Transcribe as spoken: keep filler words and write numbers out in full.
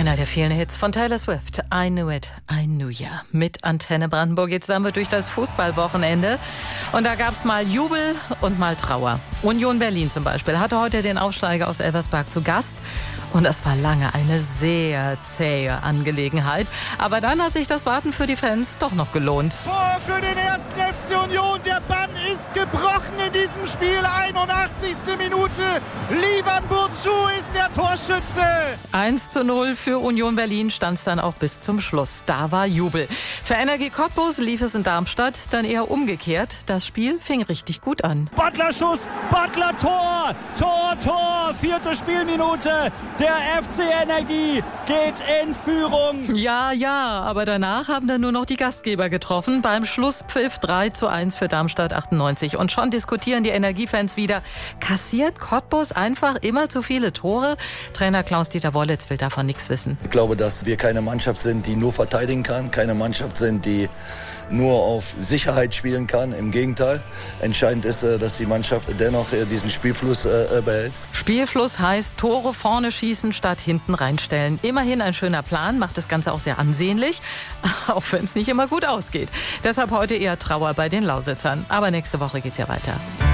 Einer der vielen Hits von Taylor Swift. I Knew It, I Knew Ya. Mit Antenne Brandenburg jetzt sind wir durch das Fußballwochenende. Und da gab es mal Jubel und mal Trauer. Union Berlin zum Beispiel hatte heute den Aufsteiger aus Elversberg zu Gast. Und das war lange eine sehr zähe Angelegenheit. Aber dann hat sich das Warten für die Fans doch noch gelohnt. Tor für den ersten F C Union. Der Bann ist gebrochen in diesem Spiel. einundachtzigste Minute. Livan Burcu ist der Torschütze. eins zu null für Union Berlin stand es dann auch bis zum Schluss. Da war Jubel. Für Energie Cottbus lief es in Darmstadt dann eher umgekehrt. Das Spiel fing richtig gut an. Butler-Schuss, Butler Tor, Tor, Tor, vierte Spielminute. Der F C Energie geht in Führung. Ja, ja, aber danach haben dann nur noch die Gastgeber getroffen. Beim Schlusspfiff drei zu eins für Darmstadt achtundneunzig. Und schon diskutieren die Energiefans wieder. Kassiert Cottbus einfach immer zu viele Tore? Trainer Klaus-Dieter Wollitz will davon nichts wissen. Ich glaube, dass wir keine Mannschaft sind, die nur verteidigen kann. Keine Mannschaft sind, die nur auf Sicherheit spielen kann. Im Gegenteil. Entscheidend ist, dass die Mannschaft dennoch diesen Spielfluss behält. Spielfluss heißt Tore vorne schießen statt hinten reinstellen. Immerhin ein schöner Plan, macht das Ganze auch sehr ansehnlich, auch wenn es nicht immer gut ausgeht. Deshalb heute eher Trauer bei den Lausitzern. Aber nächste Woche geht's ja weiter.